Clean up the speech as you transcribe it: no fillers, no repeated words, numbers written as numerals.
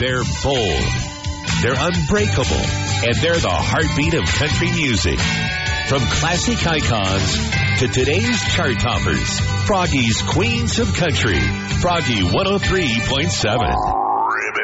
They're bold, they're unbreakable, and they're the heartbeat of country music. From classic icons to today's chart toppers, Froggy's Queens of Country. Froggy 103.7.